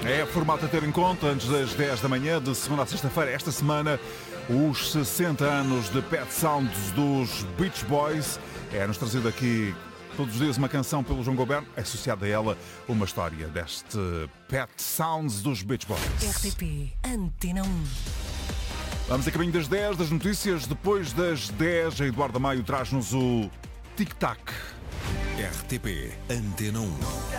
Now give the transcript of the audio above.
É formato a ter em conta antes das 10 da manhã, de segunda a sexta-feira. Esta semana, os 60 anos de Pet Sounds dos Beach Boys. É-nos trazido aqui todos os dias uma canção pelo João Goberno, associada a ela uma história deste Pet Sounds dos Beach Boys. RTP Antena 1. Vamos a caminho das 10, das notícias. Depois das 10, a Eduardo Maio traz-nos o Tic Tac. RTP Antena 1.